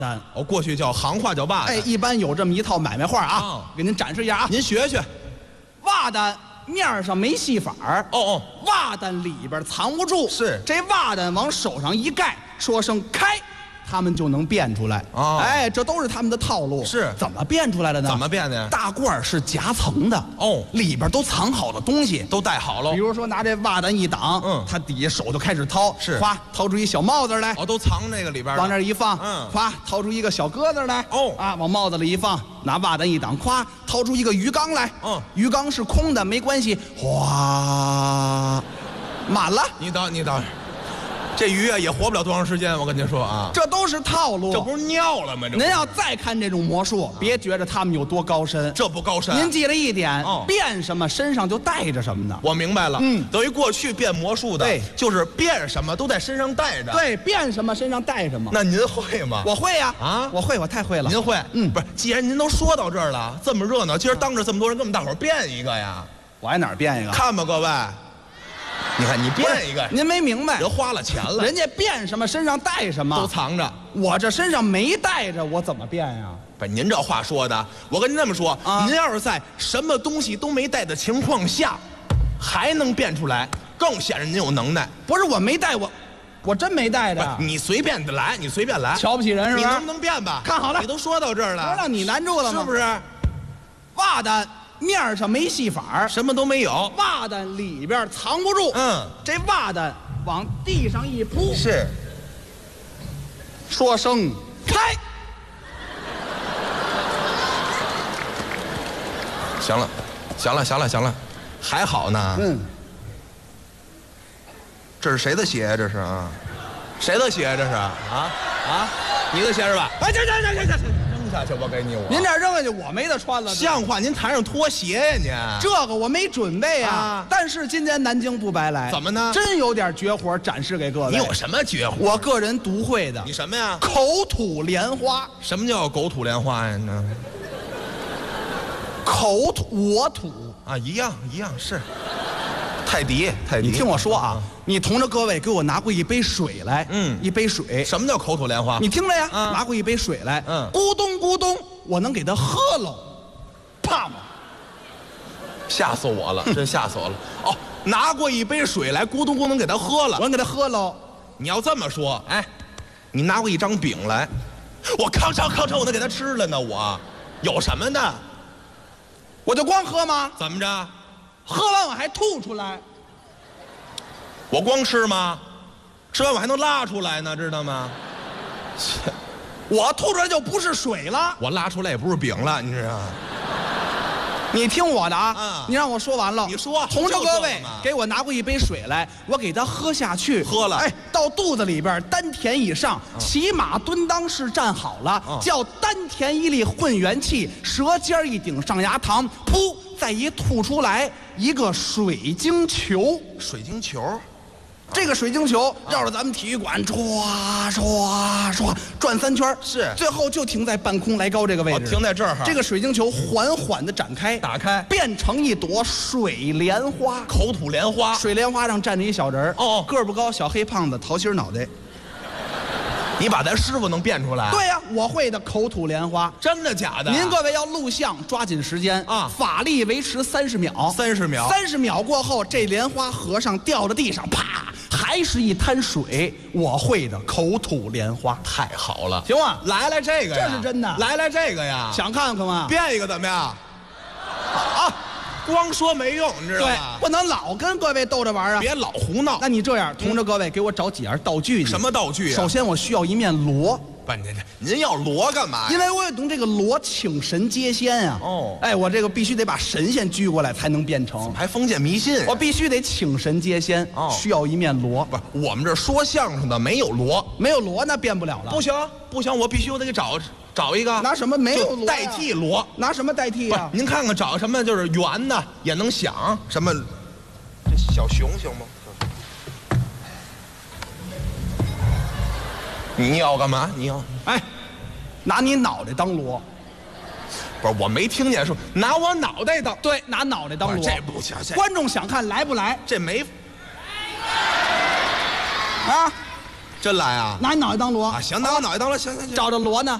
哦，过去叫行话叫瓦哎， 蛋。 一般有这么一套买卖话啊，给您展示一下啊。 您学学。 瓦蛋面上没戏法儿， 哦， 瓦蛋里边藏不住。 是这瓦蛋往手上一盖，说声开，他们就能变出来。 哦哎，这都是他们的套路。 是怎么变出来的呢？ 怎么变的呀？ 大褂儿是夹层的， 哦里边都藏好了东西。 都戴好喽比。如说拿这瓦蛋一挡，他底下手就开始掏， 是哗，掏出一小帽子来， 哦，都藏那个里边了。 往那儿一放，咵，掏出一个小鸽子来，往帽子里一放，拿瓦蛋一挡，咵，掏出一个鱼缸来，鱼缸是空的，没关系，哗，满了。 你等，这鱼啊也活不了多长时间，我跟您说啊， 这都是套路， 这不是尿了吗？这您要再看这种魔术，别觉得他们有多高深， 这不高深。 您记了一点，变什么身上就带着什么呢？ 我明白了，等于过去变魔术的，对，就是变什么都在身上带着。 对，变什么身上带什么。 那您会吗？ 我会呀，我会，我太会了。 您会？不是，既然您都说到这儿了，这么热闹，今儿当着这么多人，跟我们大伙儿变一个呀？ 我还哪儿变一个？ 看吧，各位。你看，你变一个， 您没明白， 人花了钱了， 人家变什么身上带什么， 都藏着。 我这身上没带着，我怎么变呀？ 不是您这话说的，我跟您这么说，您要是在什么东西都没带的情况下，还能变出来，更显得您有能耐。 不是我没带，我真没带着。 你随便的来，你随便来， 瞧不起人是吧？ 你能不能变吧？ 看好了， 你都说到这儿了， 不让你难住了吗？ 是不是？ 瓦蛋面上没戏法， 什么都没有。 瓦蛋里边藏不住。这瓦蛋往地上一铺， 是， 说声开。 行了，还好呢。这是谁的鞋呀？这是啊，谁的鞋呀？这是啊，你的鞋是吧？哎，这扔下去，我给你我。 您这扔下去，我没得穿了。 像话，您台上脱鞋呀您？ 这个我没准备啊。但是今天南京不白来。 怎么呢？ 真有点绝活展示给各位。 你有什么绝活？ 我个人独会的。 你什么呀？ 口吐莲花。 什么叫狗吐莲花呀？ 口吐我吐啊，一样是。泰迪， 你听我说啊，你同着各位给我拿过一杯水来，一杯水。 什么叫口吐莲花？ 你听着呀，拿过一杯水来，咕咚咕咚，我能给他喝喽，怕吗？ 吓死我了，真吓死我了。哦，拿过一杯水来，咕咚咕咚给他喝了， 我能给他喝喽。 你要这么说，哎，你拿过一张饼来，我吭哧，我能给他吃了呢。我有什么呢？ 我就光喝吗？ 怎么着？ 喝完我还吐出来。 我光吃吗？吃完我还能拉出来呢，知道吗？ 我吐出来就不是水了， 我拉出来也不是饼了，你知道吗？ 你听我的啊，你让我说完了。 你说， 同着各位给我拿过一杯水来，我给他喝下去， 喝了， 哎，到肚子里边丹田以上，骑马蹲裆式站好了，叫丹田一力混元气，舌尖一顶上牙膛，噗，再一吐出来一个水晶球。 水晶球。 这个水晶球绕着咱们体育馆唰唰唰转3圈， 是， 最后就停在半空来高这个位置， 停在这儿。 这个水晶球缓缓地展开， 打开， 变成一朵水莲花， 口吐莲花。 水莲花上站着一小人儿，个儿不高，小黑胖子，桃心脑袋。 你把咱师傅能变出来？ 对呀，我会的口吐莲花。 真的假的？ 您各位要录像，抓紧时间啊！法力维持30秒 ，30秒 ，30秒过后，这莲花和尚掉到地上，啪，还是一滩水。我会的口吐莲花， 太好了， 行吗？ 来这个呀， 这是真的。 来这个呀， 想看看吗？ 变一个怎么样？啊！光说没用，你知道吗？ 对，不能老跟各位逗着玩啊！ 别老胡闹。 那你这样，同着各位给我找几样道具。 什么道具啊？ 首先我需要一面锣。 不，您要锣干嘛呀？ 因为我要用这个锣请神接仙啊。哎，我这个必须得把神仙拘过来才能变成。 还封建迷信？ 我必须得请神接仙，需要一面锣。 不是，我们这说相声的没有锣， 没有锣那变不了了。 不行，我必须得给找一个。 拿什么没有锣代替锣？ 拿什么代替呀？ 您看看找什么就是圆的也能响，什么这小熊行吗？你要干嘛？你要拿你脑袋当锣。 不是，我没听见说拿我脑袋当。 对，拿脑袋当锣。 这不行， 观众想看来不来？ 这没啊， 真来啊？ 拿你脑袋当锣啊，行，拿我脑袋当了，行行行。 找着锣呢，